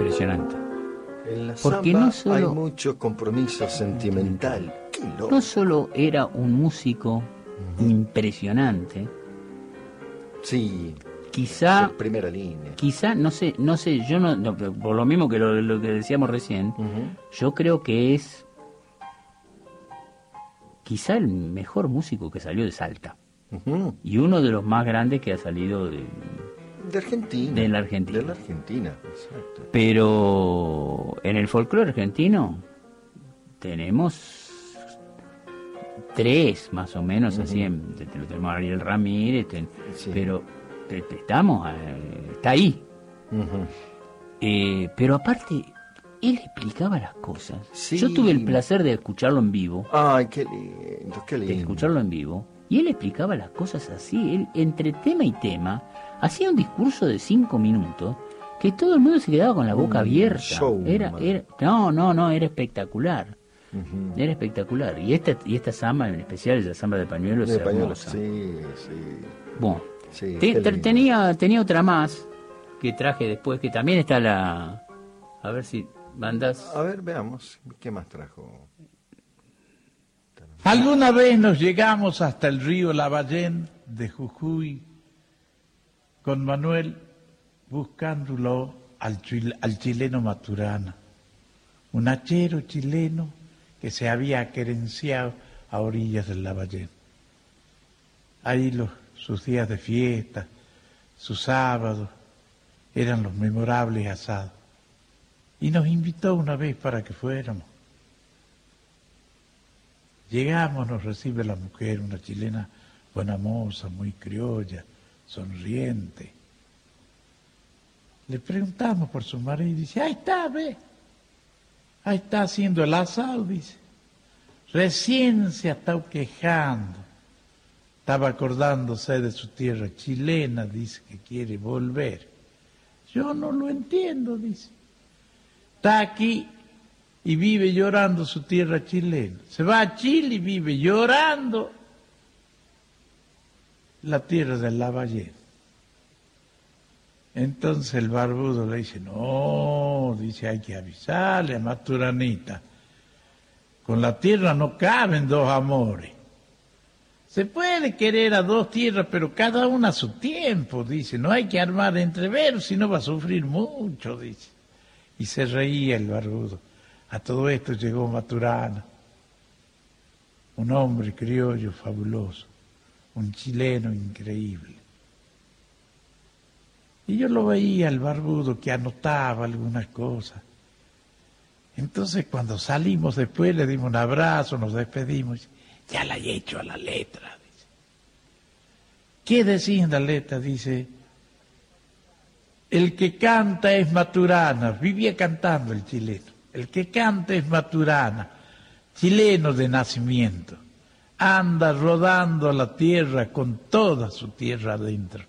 impresionante. En la Porque samba no solo, hay mucho compromiso sentimental. Qué loco. no solo era un músico impresionante, Sí, quizá, de primera línea. no sé, yo no, por lo mismo que lo que decíamos recién, yo creo que es quizá el mejor músico que salió de Salta. Y uno de los más grandes que ha salido de Argentina. De la Argentina. De la Argentina, exacto. Pero en el folclore argentino tenemos 3 más o menos, así, tenemos a Ariel Ramírez, Sí. pero está ahí. Pero aparte, él explicaba las cosas. Sí. Yo tuve el placer de escucharlo en vivo. Ay, qué lindo, qué lindo. De escucharlo en vivo. Y él explicaba las cosas así. Él, entre tema y tema, hacía un discurso de 5 minutos que todo el mundo se quedaba con la boca abierta. Showman. Era espectacular. Era espectacular. Y esta samba en especial, esa samba de pañuelos, De es pañuelos, hermosa. sí, sí. Bueno, Sí, qué lindo. tenía otra más que traje después, que también está la... A ver si mandas... A ver, veamos, ¿qué más trajo? Alguna vez nos llegamos hasta el río Lavallén de Jujuy con Manuel buscándolo al chileno Maturana, un hachero chileno que se había querenciado a orillas del Lavallén. Ahí sus días de fiesta, sus sábados, eran los memorables asados. Y nos invitó una vez para que fuéramos. Llegamos, nos recibe la mujer, una chilena buena moza, muy criolla, sonriente. Le preguntamos por su marido y dice, ahí está, ve. Ahí está haciendo el asado, dice. Recién se ha estado quejando. Estaba acordándose de su tierra chilena, dice que quiere volver. Yo no lo entiendo, dice. Está aquí y vive llorando su tierra chilena. Se va a Chile y vive llorando la tierra del Lavallén. Entonces el barbudo le dice, no, dice, hay que avisarle a Maturanita. Con la tierra no caben 2 amores. Se puede querer a 2 tierras, pero cada una a su tiempo, dice. No hay que armar entreveros, si no va a sufrir mucho, dice. Y se reía el barbudo. A todo esto llegó Maturana, un hombre criollo fabuloso, un chileno increíble. Y yo lo veía, el barbudo, que anotaba algunas cosas. Entonces cuando salimos después le dimos un abrazo, nos despedimos. Ya la he hecho a la letra, dice. ¿Qué decía en la letra? Dice, el que canta es Maturana, vivía cantando el chileno. El que canta es Maturana, chileno de nacimiento. Anda rodando la tierra con toda su tierra adentro.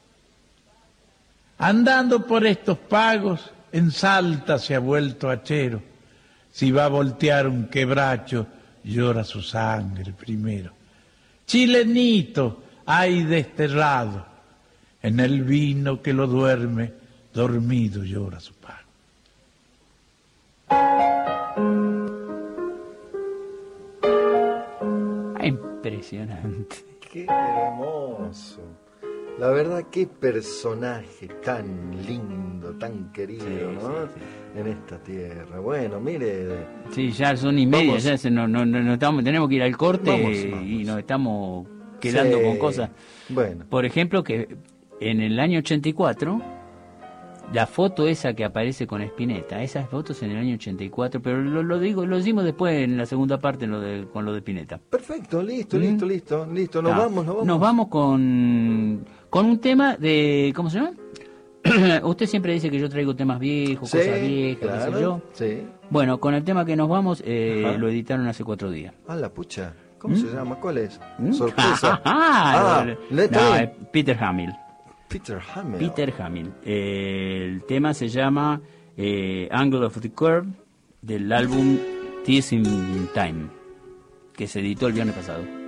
Andando por estos pagos, en Salta se ha vuelto hachero. Si va a voltear un quebracho, llora su sangre primero. Chilenito hay desterrado, en el vino que lo duerme, dormido llora su pago. Impresionante. Qué hermoso. La verdad, qué personaje tan lindo, tan querido, Sí, ¿no? sí. En esta tierra. Bueno, mire. Sí, ya son y media, Vamos. ya tenemos que ir al corte Vamos. y nos estamos quedando Sí. con cosas. Bueno, Por ejemplo, que en el año 84, la foto esa que aparece con Spinetta, esas fotos en el año 84, pero lo decimos después en la segunda parte con lo de Spinetta. perfecto, listo. Nos vamos. Nos vamos con un tema de, ¿cómo se llama? Usted siempre dice que yo traigo temas viejos, Sí, cosas viejas, qué sé claro, yo. sí. Bueno, con el tema que nos vamos, Ajá. lo editaron hace 4 días. Ah, la pucha. ¿Cómo se llama? ¿Cuál es? Sorpresa. No, está es Peter Hamill. Peter Hamill. Peter Hamill. El tema se llama Angle of the Curve del álbum Tears in Time, que se editó el viernes pasado.